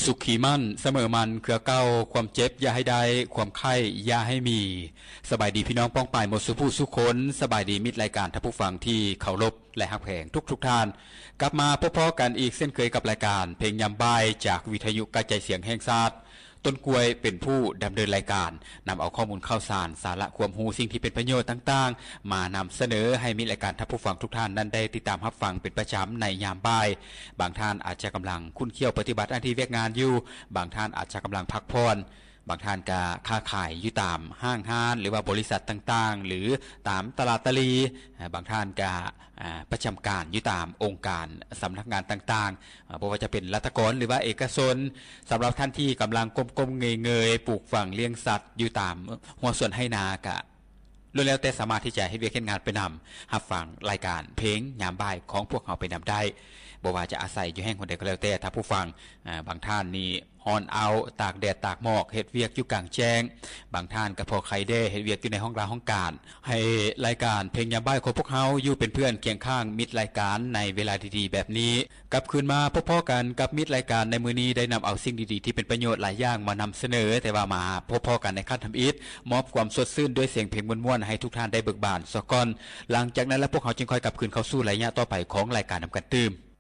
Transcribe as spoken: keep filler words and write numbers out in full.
สุขีมั่นเสมอมันเครือเก้าความเจ็บอย่าให้ได้ความไข้อย่าให้มีสบายดีพี่น้องป้องปายหมดสุผู้สุคนสบายดีมิตรรายการท่านผู้ฟังที่เคารพและฮักแพงทุกทุกท่านกลับมาพบๆกันอีกเส้นเคยกับรายการเพลงยามบ่ายจากวิทยุกระจายเสียงแห่งชาติต้นกล้วยเป็นผู้ดำเนินรายการนำเอาข้อมูลข่าวสารสาระความรู้สิ่งที่เป็นประโยชน์ต่างๆมานำเสนอให้มิตรรายการท่านผู้ฟังทุกท่านนั้นได้ติดตามรับฟังเป็นประจำในยามบ่ายบางท่านอาจจะกำลังคุ้นเคี่ยวปฏิบัติหน้าที่เวียกงานอยู่บางท่านอาจจะกำลังพักผ่อนบางท่านก็ค้าขายอยู่ตามห้างห้านหรือว่าบริษัทต่างๆหรือตามตลาดตลีบางท่านก็ประจำการอยู่ตามองค์การสำนักงานต่างๆเพราะว่าจะเป็นรัฐกรหรือว่าเอกชนสำหรับท่านที่กำลังก้มๆเงยๆปลูกฝังเลี้ยงสัตว์อยู่ตามหัวสวนให้นากะล้วนแล้วแต่สามารถที่จะให้เวียกงานไปนำรับฟังรายการเพลงยามบ่ายของพวกเขาไปนำได้บ่ว่าจะอาศัยอยู่แห่งคนใดก็แล้วแต่ถ้าผู้ฟังบางท่านนี่ฮอนเอาตากแดดตากหมอกเฮ็ดเวียกอยู่กลางแจ้งบางท่านก็พอใครได้เฮ็ดเวียกอยู่ในห้องราห้องการให้รายการเพลงยามบ่ายของพวกเฮาอยู่เป็นเพื่อนเคียงข้างมิตรรายการในเวลาดีๆแบบนี้กลับคืนมาพบๆกันกับมิตรรายการในมื้อนี้ได้นำเอาสิ่งดีๆที่เป็นประโยชน์หลายอย่างมานำเสนอแต่ว่ามาพบๆกันในขั้นทำอิฐมอบความสดชื่นด้วยเสียงเพลงม่วนๆให้ทุกท่านได้เบิกบานซะก่อนหลังจากนั้นแล้วพวกเฮาจึงค่อยกลับคืนเข้าสู่ระยะต่อไปของรายการนำกันตื่ม